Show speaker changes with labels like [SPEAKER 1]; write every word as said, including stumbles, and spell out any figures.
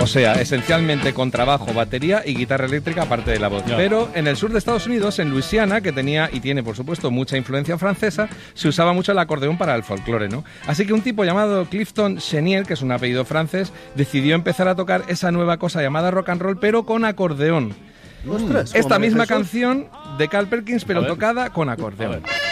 [SPEAKER 1] O sea, esencialmente contrabajo, batería y guitarra eléctrica aparte de la voz.
[SPEAKER 2] Ya.
[SPEAKER 1] Pero en el sur de Estados Unidos, en Luisiana, que tenía y tiene, por supuesto, mucha influencia francesa, se usaba mucho el acordeón para el folclore, ¿no? Así que un tipo llamado Clifton Chenier, que es un apellido francés, decidió empezar a tocar esa nueva cosa llamada rock and roll, pero con acordeón.
[SPEAKER 3] Ostras,
[SPEAKER 1] Esta
[SPEAKER 3] hombre,
[SPEAKER 1] misma
[SPEAKER 3] Jesús.
[SPEAKER 1] canción de Carl Perkins, pero
[SPEAKER 2] A ver.
[SPEAKER 1] tocada con
[SPEAKER 2] A
[SPEAKER 1] acordeón.
[SPEAKER 2] ver.